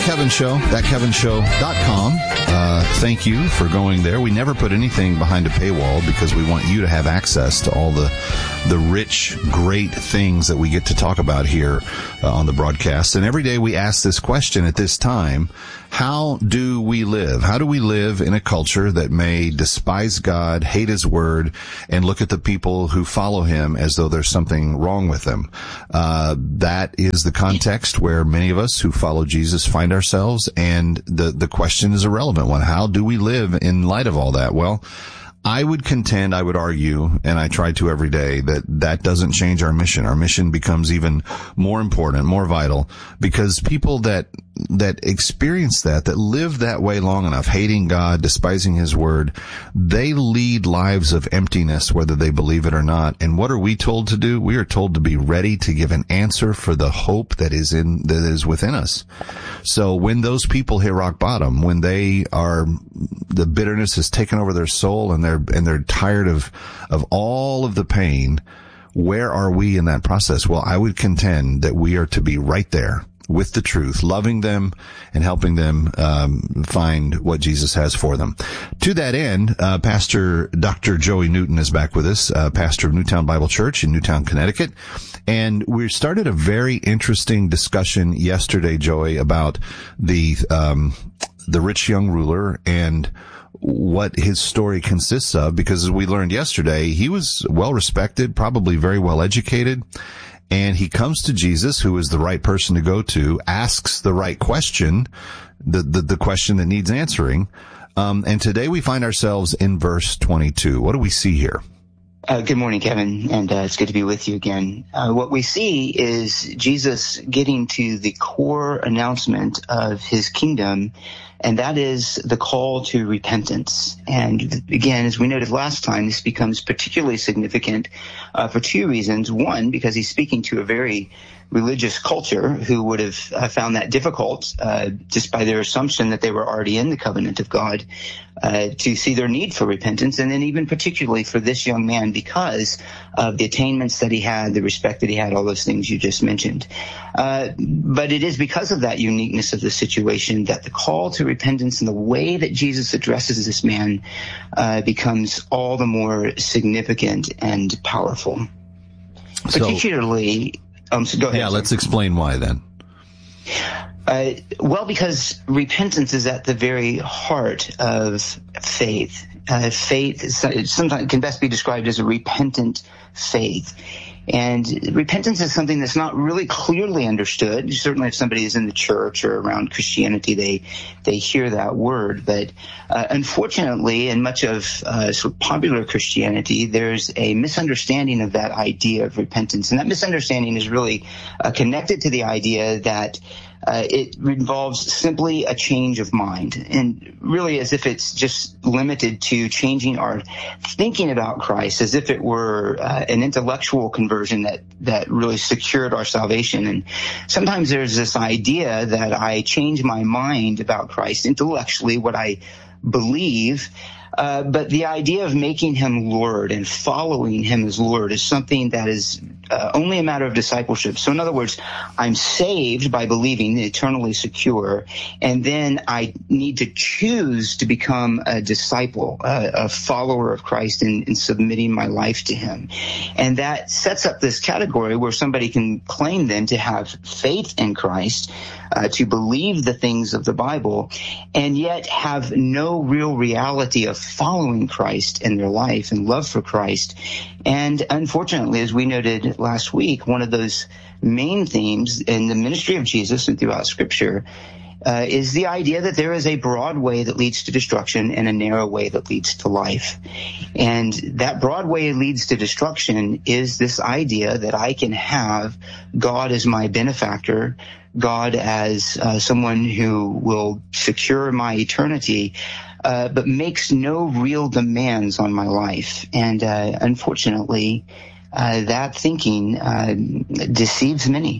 Kevin Show, thatkevinshow.com. Thank you for going there. We never put anything behind a paywall because we want you to have access to all the rich, great things that we get to talk about here on the broadcast. And every day we ask this question at this time: how do we live? How do we live in a culture that may despise God, hate His Word, and look at the people who follow Him as though there's something wrong with them? That is the context where many of us who follow Jesus find ourselves, and the question is a relevant one. How do we live in light of all that? Well, I would contend, I would argue, and I try to every day, that doesn't change our mission. Our mission becomes even more important, more vital, because people that experience that live that way long enough, hating God, despising His Word, they lead lives of emptiness, whether they believe it or not. And what are we told to do? We are told to be ready to give an answer for the hope that is within us. So when those people hit rock bottom, when the bitterness has taken over their soul and they're tired of all of the pain, where are we in that process? Well, I would contend that we are to be right there with the truth, loving them and helping them find what Jesus has for them. To that end, Pastor Dr. Joey Newton is back with us, pastor of Newtown Bible Church in Newtown, Connecticut. And we started a very interesting discussion yesterday, Joey, about the rich young ruler and what his story consists of, because as we learned yesterday, he was well respected, probably very well educated, and he comes to Jesus, who is the right person to go to, asks the right question, the question that needs answering. And today we find ourselves in verse 22. What do we see here? Good morning, Kevin, and it's good to be with you again. What we see is Jesus getting to the core announcement of His kingdom, and that is the call to repentance. And again, as we noted last time, this becomes particularly significant for two reasons. One, because He's speaking to a very religious culture who would have found that difficult, just by their assumption that they were already in the covenant of God, to see their need for repentance, and then even particularly for this young man because of the attainments that he had, the respect that he had, all those things you just mentioned. But it is because of that uniqueness of the situation that the call to repentance and the way that Jesus addresses this man becomes all the more significant and powerful. Particularly... So go ahead. Yeah, let's explain why then. Well, because repentance is at the very heart of faith. Faith sometimes can best be described as a repentant faith. And repentance is something that's not really clearly understood. Certainly if somebody is in the church or around Christianity, they hear that word. But unfortunately, in much of sort of popular Christianity, there's a misunderstanding of that idea of repentance. And that misunderstanding is really connected to the idea that it involves simply a change of mind, and really as if it's just limited to changing our thinking about Christ, as if it were an intellectual conversion that really secured our salvation. And sometimes there's this idea that I change my mind about Christ intellectually, what I believe, but the idea of making Him Lord and following Him as Lord is something that is only a matter of discipleship. So in other words, I'm saved by believing, eternally secure, and then I need to choose to become a disciple, a follower of Christ in submitting my life to Him. And that sets up this category where somebody can claim then to have faith in Christ, to believe the things of the Bible, and yet have no real reality of following Christ in their life and love for Christ. And unfortunately, as we noted last week, one of those main themes in the ministry of Jesus and throughout Scripture is the idea that there is a broad way that leads to destruction and a narrow way that leads to life. And that broad way that leads to destruction is this idea that I can have God as my benefactor, God as someone who will secure my eternity, but makes no real demands on my life. And unfortunately, that thinking deceives many.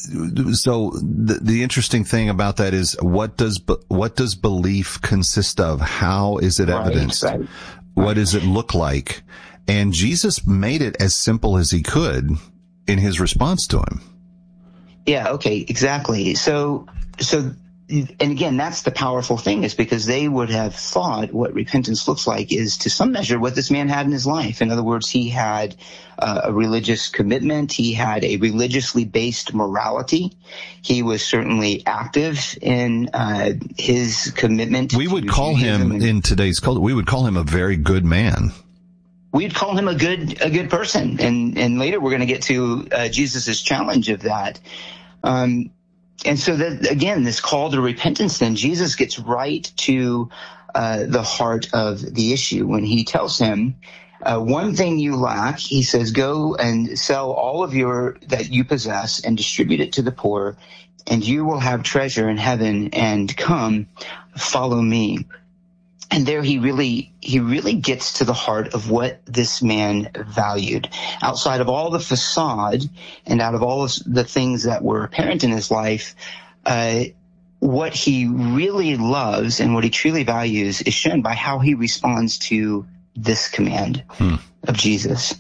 So the interesting thing about that is what does belief consist of? How is it evidenced? Right. What does it look like? And Jesus made it as simple as He could in His response to him. Yeah, okay, exactly. So and again, that's the powerful thing, is because they would have thought what repentance looks like is to some measure what this man had in his life. In other words, he had a religious commitment. He had a religiously based morality. He was certainly active in his commitment. We would call him, in today's culture, we would call him a very good man. We'd call him a good person. And later we're going to get to Jesus' challenge of that. And so that, again, this call to repentance, then Jesus gets right to the heart of the issue when he tells him, one thing you lack, he says, go and sell all of that you possess and distribute it to the poor, and you will have treasure in heaven, and come, follow me. And there he really gets to the heart of what this man valued. Outside of all the facade and out of all of the things that were apparent in his life, what he really loves and what he truly values is shown by how he responds to this command of Jesus.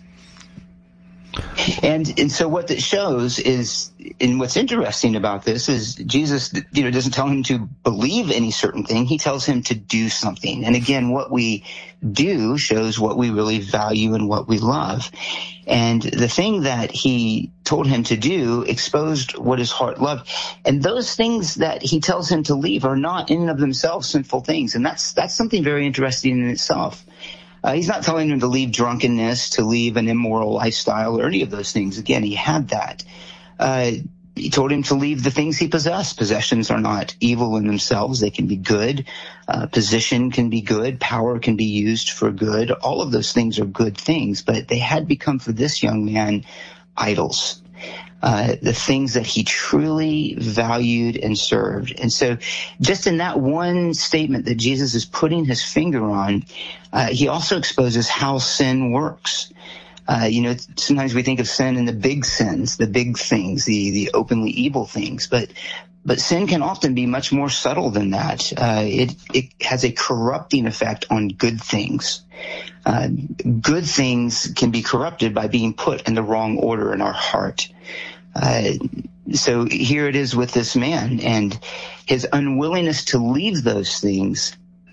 And so what that shows is, and what's interesting about this is Jesus, doesn't tell him to believe any certain thing. He tells him to do something. And again, what we do shows what we really value and what we love. And the thing that he told him to do exposed what his heart loved. And those things that he tells him to leave are not in and of themselves sinful things. And that's something very interesting in itself. He's not telling him to leave drunkenness, to leave an immoral lifestyle, or any of those things. Again, he had that. He told him to leave the things he possessed. Possessions are not evil in themselves. They can be good. Position can be good. Power can be used for good. All of those things are good things, but they had become for this young man idols. The things that he truly valued and served. And so just in that one statement that Jesus is putting his finger on, he also exposes how sin works. Sometimes we think of sin in the big sins, the big things, the openly evil things, but sin can often be much more subtle than that. It has a corrupting effect on good things. Good things can be corrupted by being put in the wrong order in our heart. So here it is with this man, and his unwillingness to leave those things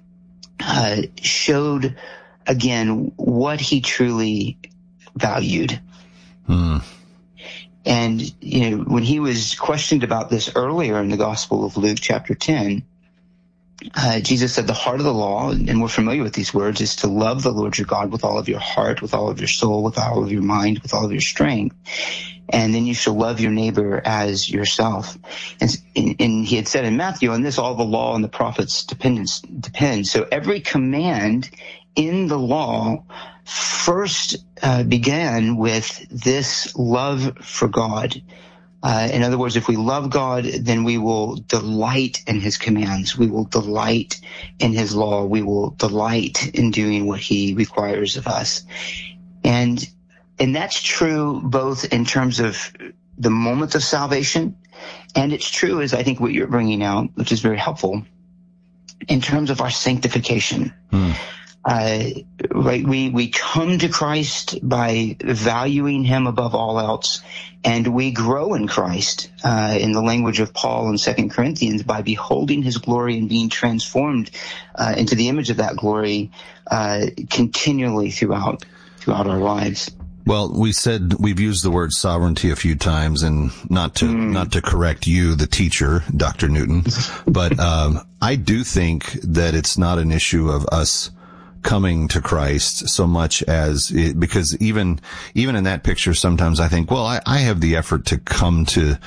showed again what he truly valued. And when he was questioned about this earlier in the Gospel of Luke chapter 10, Jesus said the heart of the law, and we're familiar with these words, is to love the Lord your God with all of your heart, with all of your soul, with all of your mind, with all of your strength. And then you shall love your neighbor as yourself. And he had said in Matthew, on this all the law and the prophets depend. So every command in the law first began with this love for God. In other words, if we love God, then we will delight in his commands. We will delight in his law. We will delight in doing what he requires of us. And that's true both in terms of the moment of salvation, and it's true, as I think what you're bringing out, which is very helpful, in terms of our sanctification. Right? We come to Christ by valuing him above all else, and we grow in Christ, in the language of Paul in 2 Corinthians, by beholding his glory and being transformed into the image of that glory continually throughout our lives. Well, we've used the word sovereignty a few times, and not to correct you, the teacher, Dr. Newton, but I do think that it's not an issue of us coming to Christ so much as because even in that picture, sometimes I think, well, I have the effort to come to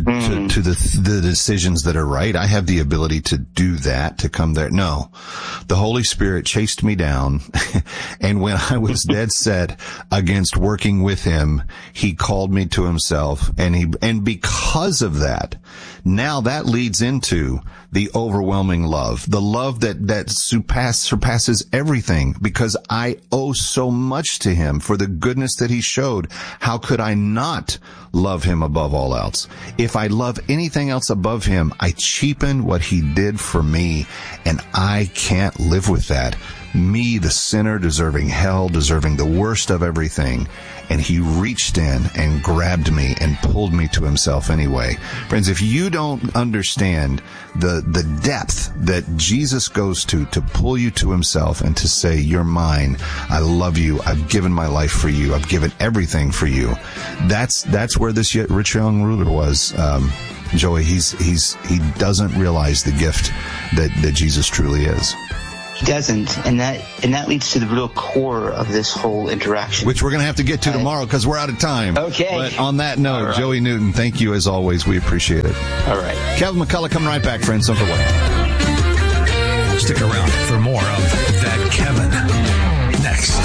the decisions that are right. I have the ability to do that, to come there. No, the Holy Spirit chased me down. And when I was dead set against working with him, he called me to himself. And because of that, now that leads into the overwhelming love, the love that surpasses everything, because I owe so much to him for the goodness that he showed. How could I not love him above all else? If I love anything else above him, I cheapen what he did for me, and I can't live with that. me, the sinner, deserving hell, deserving the worst of everything. And he reached in and grabbed me and pulled me to himself anyway. Friends, if you don't understand the depth that Jesus goes to pull you to himself and to say, you're mine, I love you, I've given my life for you, I've given everything for you. That's where this rich young ruler was. Joey, he doesn't realize the gift that Jesus truly is. He doesn't, and that leads to the real core of this whole interaction, which we're going to have to get to tomorrow because we're out of time. Okay. But on that note, right. Joey Newton, thank you as always. We appreciate it. All right. Kevin McCullough coming right back, friends. Don't go away. Stick around for more of That Kevin next.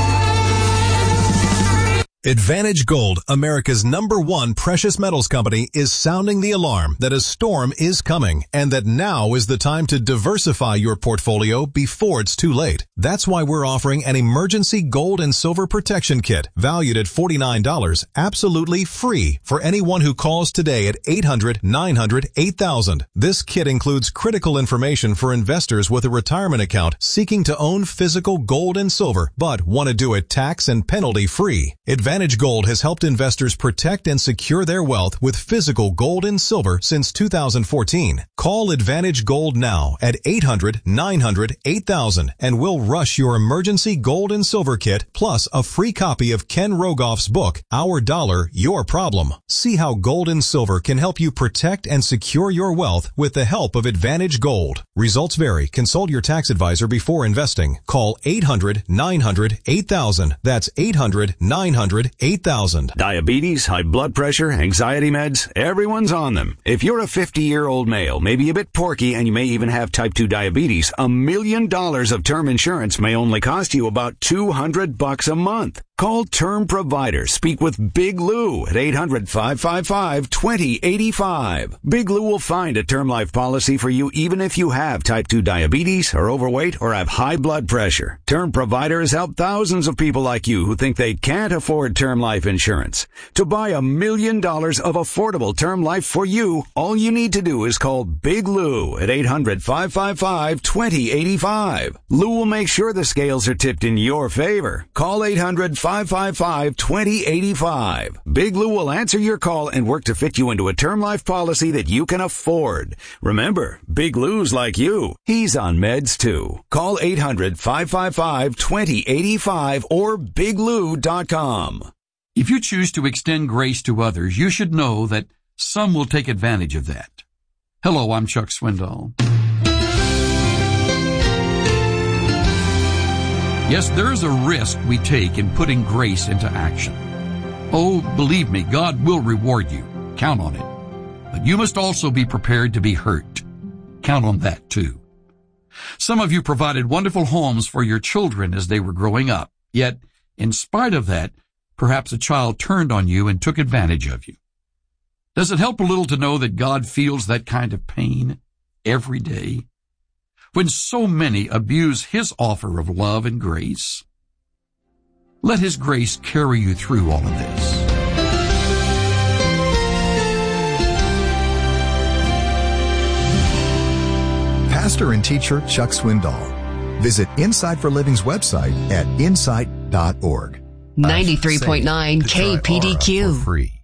Advantage Gold, America's #1 precious metals company, is sounding the alarm that a storm is coming and that now is the time to diversify your portfolio before it's too late. That's why we're offering an emergency gold and silver protection kit valued at $49, absolutely free for anyone who calls today at 800-900-8000. This kit includes critical information for investors with a retirement account seeking to own physical gold and silver, but want to do it tax and penalty free. Advantage Gold has helped investors protect and secure their wealth with physical gold and silver since 2014. Call Advantage Gold now at 800-900-8000 and we'll rush your emergency gold and silver kit plus a free copy of Ken Rogoff's book, Our Dollar, Your Problem. See how gold and silver can help you protect and secure your wealth with the help of Advantage Gold. Results vary. Consult your tax advisor before investing. Call 800-900-8000. That's 800-900-8000. Diabetes, high blood pressure, anxiety meds, everyone's on them. If you're a 50-year-old male, maybe a bit porky, and you may even have type 2 diabetes, $1 million of term insurance may only cost you about $200 a month. Call Term Provider. Speak with Big Lou at 800-555-2085. Big Lou will find a term life policy for you even if you have type 2 diabetes, are overweight, or have high blood pressure. Term Provider has helped thousands of people like you who think they can't afford term life insurance. To buy $1 million of affordable term life for you, all you need to do is call Big Lou at 800-555-2085. Lou will make sure the scales are tipped in your favor. Call 800-555-2085. Big Lou will answer your call and work to fit you into a term life policy that you can afford. Remember, Big Lou's like you. He's on meds too. Call 800-555-2085 or biglou.com. If you choose to extend grace to others, you should know that some will take advantage of that. Hello, I'm Chuck Swindoll. Yes, there is a risk we take in putting grace into action. Oh, believe me, God will reward you. Count on it. But you must also be prepared to be hurt. Count on that too. Some of you provided wonderful homes for your children as they were growing up. Yet, in spite of that, perhaps a child turned on you and took advantage of you. Does it help a little to know that God feels that kind of pain every day? When so many abuse His offer of love and grace? Let His grace carry you through all of this. Pastor and teacher Chuck Swindoll. Visit Insight for Living's website at insight.org. 93.9 KPDQ. For free.